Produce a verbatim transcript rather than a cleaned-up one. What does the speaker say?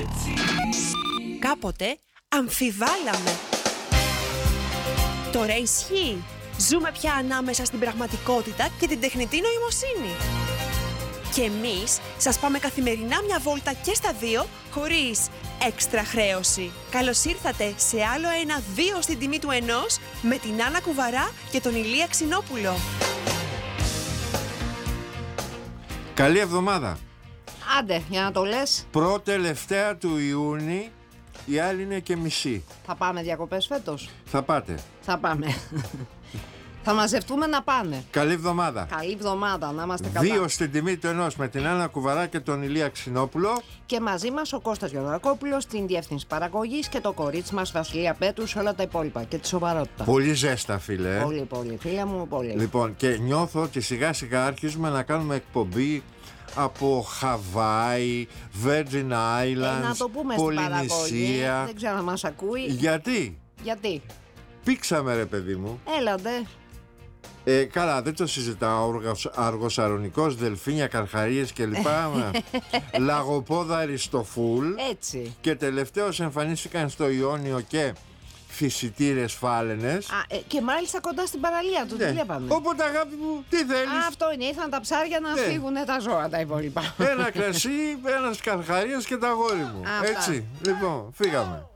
Κάποτε αμφιβάλαμε. Τώρα ισχύει. Ζούμε πια ανάμεσα στην πραγματικότητα και την τεχνητή νοημοσύνη. Και εμείς σας πάμε καθημερινά μια βόλτα και στα δύο, χωρίς έξτρα χρέωση. Καλώς ήρθατε σε άλλο ένα δύο στην τιμή του ενός με την Άννα Κουβαρά και τον Ηλία Ξινόπουλο. Καλή εβδομάδα. Άντε, για να το λες. Πρώτη-τελευταία του Ιούνιου, η άλλη είναι και μισή. Θα πάμε διακοπές φέτος? Θα πάτε. Θα πάμε. Θα μαζευτούμε να πάνε. Καλή εβδομάδα. Καλή εβδομάδα, να είμαστε καλά. Δύο στην τιμή του ενός με την Άννα Κουβαρά και τον Ηλία Ξινόπουλο. Και μαζί μας ο Κώστας Γεωργακόπουλος στην διεύθυνση παραγωγής και το κορίτσι μας Βασιλεία Πέτρου σε όλα τα υπόλοιπα και τη σοβαρότητα. Πολύ ζέστα, φίλε. Πολύ, πολύ. Φίλε μου, πολύ. Λοιπόν, και νιώθω ότι σιγά σιγά αρχίζουμε να κάνουμε εκπομπή από Χαβάη, Virgin Islands, ε, να το πούμε στην παραγωγή. Δεν ξέρω αν μας ακούει. Γιατί? Γιατί? Πήξαμε, ρε παιδί μου. Έλατε. Ε, καλά, δεν το συζητάω. Αργοσαρονικός, δελφίνια, καρχαρίες κλπ. Λαγοπόδα, Αριστοφούλ. Έτσι. Και τελευταίως εμφανίστηκαν στο Ιόνιο και φυσιτήρες φάλαινες. Α, ε, και μάλιστα κοντά στην παραλία του. Ναι. Τι βλέπαμε. Οπότε, αγάπη μου, τι θέλεις? Α, αυτό είναι. Ήρθαν τα ψάρια να ναι. φύγουν τα ζώα τα υπόλοιπα. Ένα κρασί, ένας καρχαρίας και τα αγόρι μου. Αυτά. Έτσι. Λοιπόν, φύγαμε.